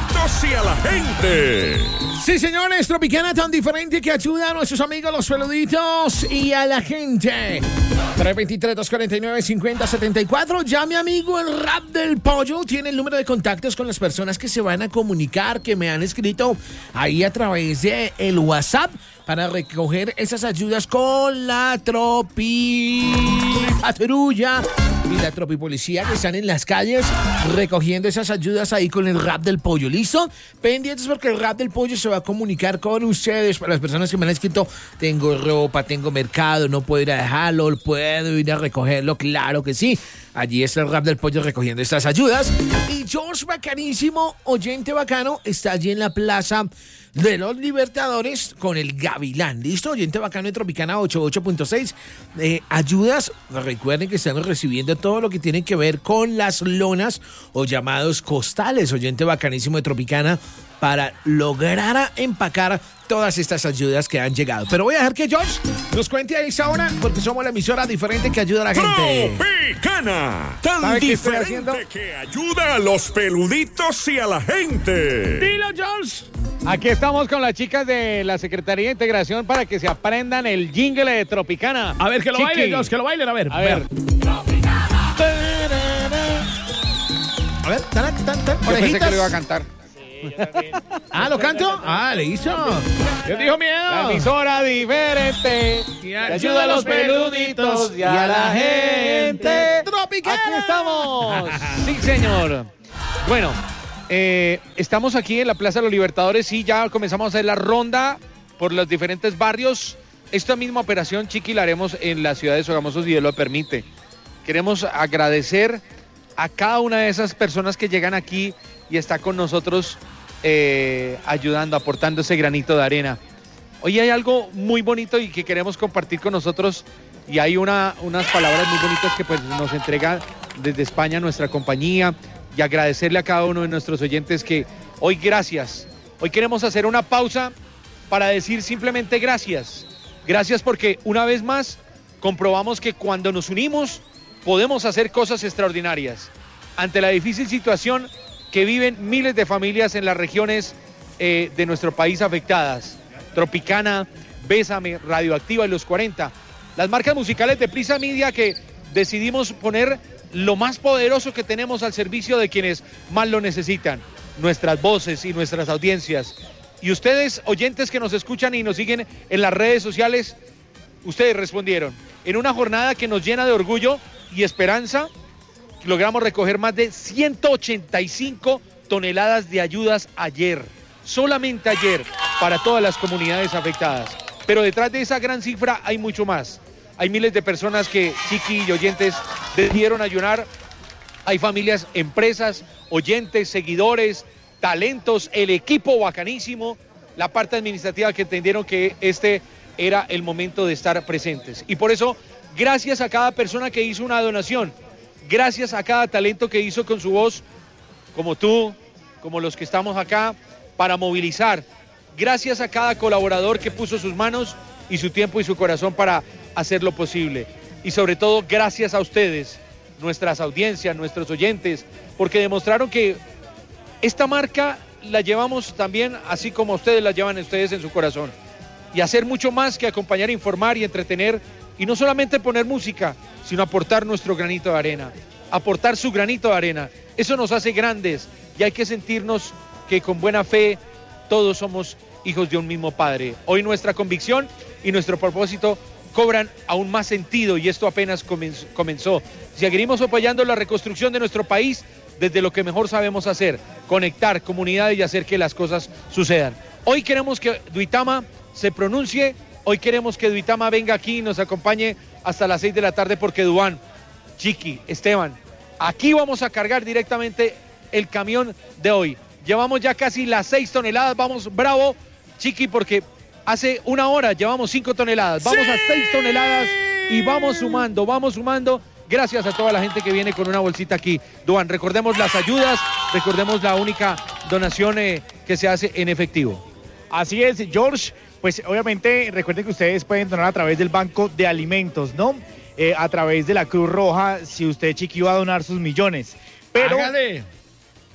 peluditos y a la gente. Sí, señores, Tropicana tan diferente que ayuda a nuestros amigos los peluditos y a la gente. 323-249-5074. Ya mi amigo el Rap del Pollo tiene el número de contactos con las personas que se van a comunicar, que me han escrito ahí a través de el WhatsApp para recoger esas ayudas con la Patrulla y la Tropipolicía que están en las calles recogiendo esas ayudas ahí con el Rap del Pollo. ¿Listo? Pendientes porque el Rap del Pollo se va a comunicar con ustedes. Para las personas que me han escrito, tengo ropa, tengo mercado, no puedo ir a dejarlo, puedo ir a recogerlo, claro que sí. Allí está el Rap del Pollo recogiendo estas ayudas. Y George Bacanísimo, oyente bacano, está allí en la Plaza de los Libertadores con el Gavilán. ¿Listo? Oyente bacano de Tropicana 88.6. Ayudas, recuerden que estamos recibiendo todo lo que tiene que ver con las lonas o llamados costales. Oyente bacanísimo de Tropicana para lograr empacar todas estas ayudas que han llegado. Pero voy a dejar que George nos cuente a esa hora porque somos la emisora diferente que ayuda a la gente. Tropicana, tan diferente que ayuda a los peluditos y a la gente. Dilo, George. Aquí estamos con las chicas de la Secretaría de Integración para que se aprendan el jingle de Tropicana. A ver, que lo bailen, George, que lo bailen, a ver. A ver. A ver, tan, Yo pensé que lo iba a cantar. ¿Lo canto? Le hizo. ¿Qué dijo miedo? La emisora diferente que ayuda a los peluditos y a la gente. Tropicana. Aquí estamos. Sí, señor. Bueno, estamos aquí en la Plaza de los Libertadores y ya comenzamos a hacer la ronda por los diferentes barrios. Esta misma operación, Chiqui, la haremos en la ciudad de Sogamoso, si Dios lo permite. Queremos agradecer a cada una de esas personas que llegan aquí y está con nosotros ayudando, aportando ese granito de arena. Hoy hay algo muy bonito y que queremos compartir con nosotros y hay unas palabras muy bonitas que pues nos entrega desde España nuestra compañía y agradecerle a cada uno de nuestros oyentes que hoy gracias. Hoy queremos hacer una pausa para decir simplemente gracias. Gracias porque una vez más comprobamos que cuando nos unimos podemos hacer cosas extraordinarias. Ante la difícil situación que viven miles de familias en las regiones de nuestro país afectadas. Tropicana, Bésame, Radioactiva y Los 40. Las marcas musicales de Prisa Media que decidimos poner lo más poderoso que tenemos al servicio de quienes más lo necesitan. Nuestras voces y nuestras audiencias. Y ustedes, oyentes que nos escuchan y nos siguen en las redes sociales, ustedes respondieron. En una jornada que nos llena de orgullo y esperanza, logramos recoger más de 185 toneladas de ayudas ayer, solamente ayer, para todas las comunidades afectadas. Pero detrás de esa gran cifra hay mucho más. Hay miles de personas que, Chiqui y oyentes, decidieron ayudar. Hay familias, empresas, oyentes, seguidores, talentos, el equipo bacanísimo, la parte administrativa que entendieron que este era el momento de estar presentes. Y por eso, gracias a cada persona que hizo una donación, gracias a cada talento que hizo con su voz, como tú, como los que estamos acá, para movilizar. Gracias a cada colaborador que puso sus manos y su tiempo y su corazón para hacerlo posible. Y sobre todo, gracias a ustedes, nuestras audiencias, nuestros oyentes, porque demostraron que esta marca la llevamos también, así como ustedes la llevan ustedes en su corazón. Y hacer mucho más que acompañar, informar y entretener. Y no solamente poner música, sino aportar nuestro granito de arena, aportar su granito de arena. Eso nos hace grandes y hay que sentirnos que con buena fe todos somos hijos de un mismo Padre. Hoy nuestra convicción y nuestro propósito cobran aún más sentido y esto apenas comenzó. Seguiremos apoyando la reconstrucción de nuestro país desde lo que mejor sabemos hacer, conectar comunidades y hacer que las cosas sucedan. Hoy queremos que Duitama se pronuncie. Hoy queremos que Duitama venga aquí y nos acompañe hasta las 6 de la tarde porque Duan, Chiqui, Esteban, aquí vamos a cargar directamente el camión de hoy. Llevamos ya casi las 6 toneladas, vamos bravo, Chiqui, porque hace una hora llevamos 5 toneladas, vamos a 6 toneladas y vamos sumando. Gracias a toda la gente que viene con una bolsita aquí. Duan, recordemos las ayudas, recordemos la única donación que se hace en efectivo. Así es, George. Pues obviamente recuerden que ustedes pueden donar a través del Banco de Alimentos, ¿no? A través de la Cruz Roja, si usted, Chiqui, va a donar sus millones. Pero hágale.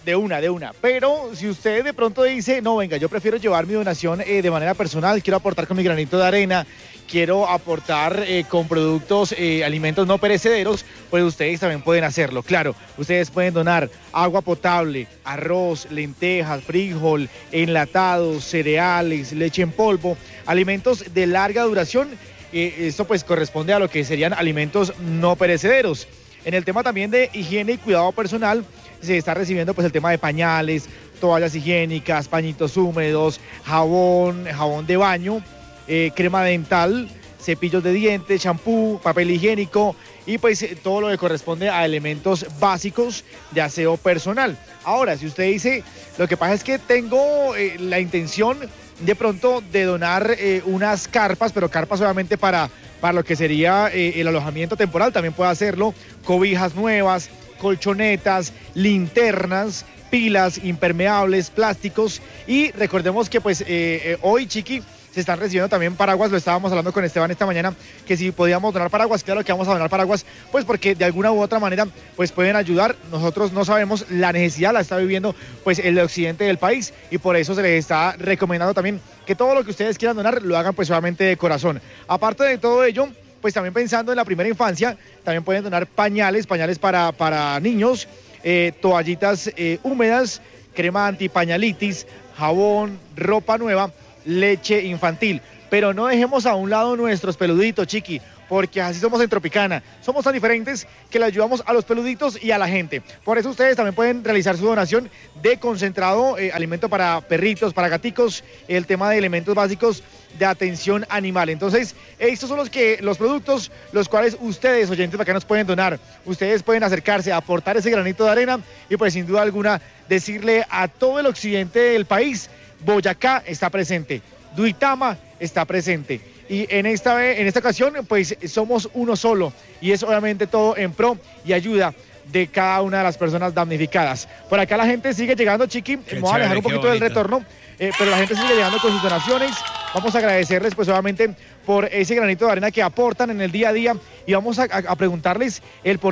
De una. Pero si usted de pronto dice, no, venga, yo prefiero llevar mi donación de manera personal, quiero aportar con mi granito de arena, quiero aportar con productos, alimentos no perecederos, pues ustedes también pueden hacerlo. Claro, ustedes pueden donar agua potable, arroz, lentejas, frijol, enlatados, cereales, leche en polvo, alimentos de larga duración. Esto pues corresponde a lo que serían alimentos no perecederos. En el tema también de higiene y cuidado personal, se está recibiendo pues el tema de pañales, toallas higiénicas, pañitos húmedos, jabón de baño, crema dental, cepillos de dientes, champú, papel higiénico y pues todo lo que corresponde a elementos básicos de aseo personal. Ahora, si usted dice, lo que pasa es que tengo la intención de pronto de donar unas carpas, pero carpas obviamente para lo que sería el alojamiento temporal, también puede hacerlo, cobijas nuevas, colchonetas, linternas, pilas, impermeables, plásticos y recordemos que pues hoy, Chiqui, se están recibiendo también paraguas, lo estábamos hablando con Esteban esta mañana, que si podíamos donar paraguas, claro que vamos a donar paraguas, pues porque de alguna u otra manera pues pueden ayudar, nosotros no sabemos, la necesidad la está viviendo pues el occidente del país y por eso se les está recomendando también que todo lo que ustedes quieran donar lo hagan pues solamente de corazón. Aparte de todo ello, pues también pensando en la primera infancia, también pueden donar pañales para niños, toallitas húmedas, crema antipañalitis, jabón, ropa nueva, leche infantil, pero no dejemos a un lado nuestros peluditos, Chiqui, porque así somos en Tropicana, somos tan diferentes que le ayudamos a los peluditos y a la gente. Por eso ustedes también pueden realizar su donación de concentrado, alimento para perritos, para gaticos, el tema de elementos básicos de atención animal. Entonces, estos son los productos los cuales ustedes, oyentes bacanos, pueden donar. Ustedes pueden acercarse a aportar ese granito de arena y pues sin duda alguna decirle a todo el occidente del país, Boyacá está presente, Duitama está presente y en esta ocasión pues somos uno solo y es obviamente todo en pro y ayuda de cada una de las personas damnificadas. Por acá la gente sigue llegando, Chiqui, vamos a alejar un poquito del retorno, pero la gente sigue llegando con sus donaciones. Vamos a agradecerles pues obviamente por ese granito de arena que aportan en el día a día y vamos a preguntarles el por